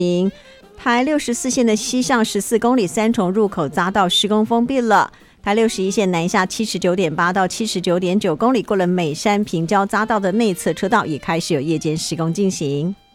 台64线的西向14公里三重入口匝道施工封闭了。台61线南下 79.8 到 79.9 公里过了美山平交匝道的内侧车道也开始有夜间施工进行。